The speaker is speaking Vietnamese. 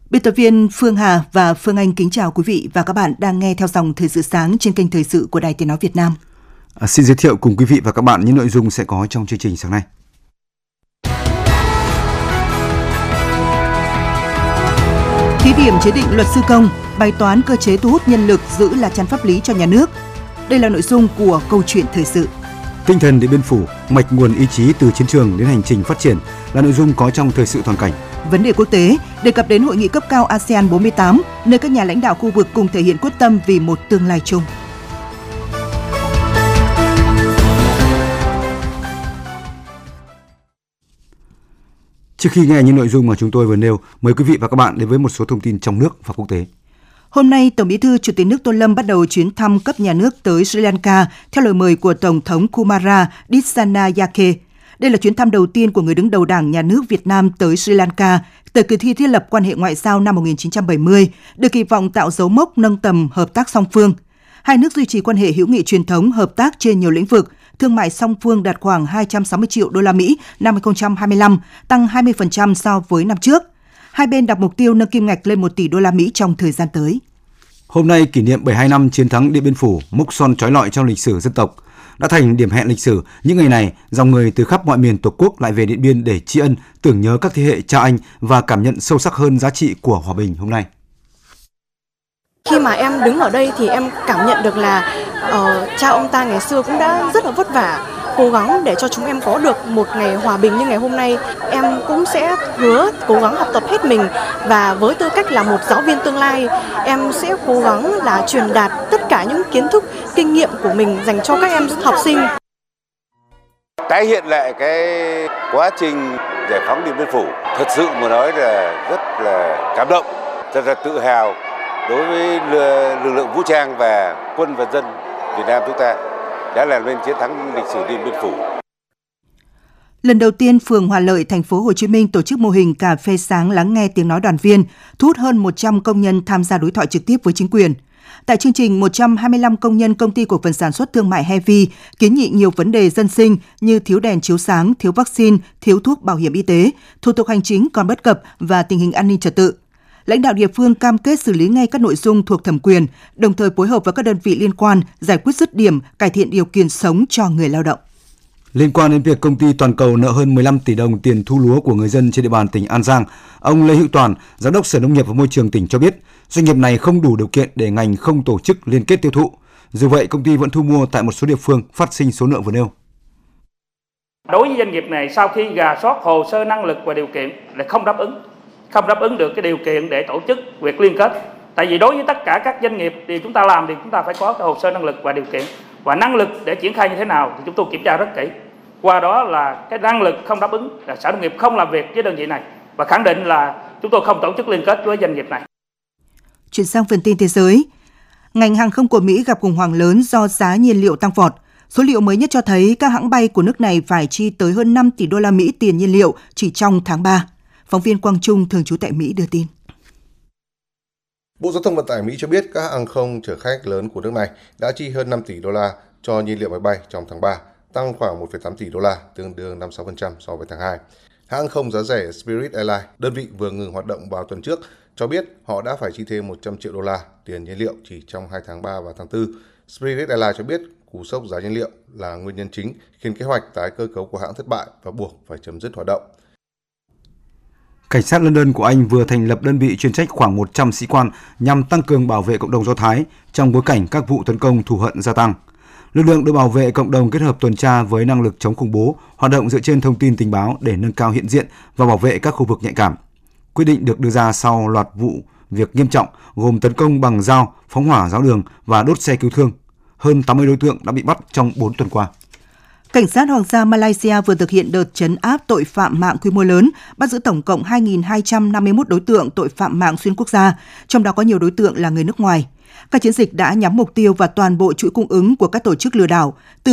Biên tập viên Phương Hà và Phương Anh kính chào quý vị và các bạn đang nghe theo dòng Thời sự sáng trên kênh Thời sự của Đài Tiếng nói Việt Nam. Xin giới thiệu cùng quý vị và các bạn những nội dung sẽ có trong chương trình sáng nay. Thí điểm chế định luật sư công, bài toán cơ chế thu hút nhân lực giữ là chắn pháp lý cho nhà nước. Đây là nội dung của câu chuyện thời sự. Tinh thần Điện Biên Phủ, mạch nguồn ý chí từ chiến trường đến hành trình phát triển là nội dung có trong thời sự toàn cảnh. Vấn đề quốc tế đề cập đến hội nghị cấp cao ASEAN 48, nơi các nhà lãnh đạo khu vực cùng thể hiện quyết tâm vì một tương lai chung. Trước khi nghe những nội dung mà chúng tôi vừa nêu, mời quý vị và các bạn đến với một số thông tin trong nước và quốc tế. Hôm nay, Tổng Bí thư Chủ tịch nước Tô Lâm bắt đầu chuyến thăm cấp nhà nước tới Sri Lanka theo lời mời của Tổng thống Kumara Dissanayake. Đây là chuyến thăm đầu tiên của người đứng đầu Đảng Nhà nước Việt Nam tới Sri Lanka từ kỳ thi thiết lập quan hệ ngoại giao năm 1970, được kỳ vọng tạo dấu mốc nâng tầm hợp tác song phương. Hai nước duy trì quan hệ hữu nghị truyền thống, hợp tác trên nhiều lĩnh vực. Thương mại song phương đạt khoảng 260 triệu đô la Mỹ năm 2025, tăng 20% so với năm trước. Hai bên đặt mục tiêu nâng kim ngạch lên 1 tỷ đô la Mỹ trong thời gian tới. Hôm nay kỷ niệm 72 năm chiến thắng Điện Biên Phủ, mốc son chói lọi trong lịch sử dân tộc. Đã thành điểm hẹn lịch sử, những ngày này, dòng người từ khắp mọi miền Tổ quốc lại về Điện Biên để tri ân, tưởng nhớ các thế hệ cha anh và cảm nhận sâu sắc hơn giá trị của hòa bình hôm nay. Khi mà em đứng ở đây thì em cảm nhận được là cha ông ta ngày xưa cũng đã rất là vất vả, cố gắng để cho chúng em có được một ngày hòa bình như ngày hôm nay. Em cũng sẽ hứa cố gắng học tập hết mình và với tư cách là một giáo viên tương lai, em sẽ cố gắng là truyền đạt tất cả những kiến thức, kinh nghiệm của mình dành cho các em học sinh. Tái hiện lại cái quá trình giải phóng Điện Biên Phủ, thật sự mà nói là rất là cảm động, rất là tự hào đối với lực lượng vũ trang và quân và dân Việt Nam chúng ta đã làm nên chiến thắng lịch sử Điện Biên Phủ. Lần đầu tiên, phường Hòa Lợi, thành phố Hồ Chí Minh tổ chức mô hình cà phê sáng lắng nghe tiếng nói đoàn viên, thu hút hơn 100 công nhân tham gia đối thoại trực tiếp với chính quyền. Tại chương trình, 125 công nhân công ty cổ phần sản xuất thương mại Heavy kiến nghị nhiều vấn đề dân sinh như thiếu đèn chiếu sáng, thiếu vaccine, thiếu thuốc bảo hiểm y tế, thủ tục hành chính còn bất cập và tình hình an ninh trật tự. Lãnh đạo địa phương cam kết xử lý ngay các nội dung thuộc thẩm quyền, đồng thời phối hợp với các đơn vị liên quan giải quyết dứt điểm, cải thiện điều kiện sống cho người lao động. Liên quan đến việc công ty toàn cầu nợ hơn 15 tỷ đồng tiền thu lúa của người dân trên địa bàn tỉnh An Giang, ông Lê Hữu Toàn, Giám đốc Sở Nông nghiệp và Môi trường tỉnh cho biết, doanh nghiệp này không đủ điều kiện để ngành không tổ chức liên kết tiêu thụ. Dù vậy, công ty vẫn thu mua tại một số địa phương phát sinh số nợ vừa nêu. Đối với doanh nghiệp này, sau khi rà soát hồ sơ năng lực và điều kiện lại không đáp ứng được cái điều kiện để tổ chức việc liên kết. Tại vì đối với tất cả các doanh nghiệp thì chúng ta làm thì chúng ta phải có cái hồ sơ năng lực và điều kiện, và năng lực để triển khai như thế nào thì chúng tôi kiểm tra rất kỹ. Qua đó là cái năng lực không đáp ứng là Sở Nông nghiệp không làm việc với đơn vị này và khẳng định là chúng tôi không tổ chức liên kết với doanh nghiệp này. Chuyển sang phần tin thế giới, ngành hàng không của Mỹ gặp khủng hoảng lớn do giá nhiên liệu tăng vọt. Số liệu mới nhất cho thấy các hãng bay của nước này phải chi tới hơn 5 tỷ đô la Mỹ tiền nhiên liệu chỉ trong tháng 3. Phóng viên Quang Trung thường trú tại Mỹ đưa tin. Bộ Giao thông Vận tải Mỹ cho biết các hãng hàng không chở khách lớn của nước này đã chi hơn 5 tỷ đô la cho nhiên liệu máy bay trong tháng 3, tăng khoảng 1,8 tỷ đô la, tương đương 56% so với tháng 2. Hãng không giá rẻ Spirit Airlines, đơn vị vừa ngừng hoạt động vào tuần trước, cho biết họ đã phải chi thêm 100 triệu đô la tiền nhiên liệu chỉ trong 2 tháng 3 và tháng 4. Spirit Airlines cho biết cú sốc giá nhiên liệu là nguyên nhân chính khiến kế hoạch tái cơ cấu của hãng thất bại và buộc phải chấm dứt hoạt động. Cảnh sát London của Anh vừa thành lập đơn vị chuyên trách khoảng 100 sĩ quan nhằm tăng cường bảo vệ cộng đồng Do Thái trong bối cảnh các vụ tấn công thù hận gia tăng. Lực lượng đội bảo vệ cộng đồng kết hợp tuần tra với năng lực chống khủng bố, hoạt động dựa trên thông tin tình báo để nâng cao hiện diện và bảo vệ các khu vực nhạy cảm. Quyết định được đưa ra sau loạt vụ việc nghiêm trọng gồm tấn công bằng dao, phóng hỏa giáo đường và đốt xe cứu thương. Hơn 80 đối tượng đã bị bắt trong 4 tuần qua. Cảnh sát Hoàng gia Malaysia vừa thực hiện đợt trấn áp tội phạm mạng quy mô lớn, bắt giữ tổng cộng 2.251 đối tượng tội phạm mạng xuyên quốc gia, trong đó có nhiều đối tượng là người nước ngoài. Các chiến dịch đã nhắm mục tiêu vào toàn bộ chuỗi cung ứng của các tổ chức lừa đảo, từ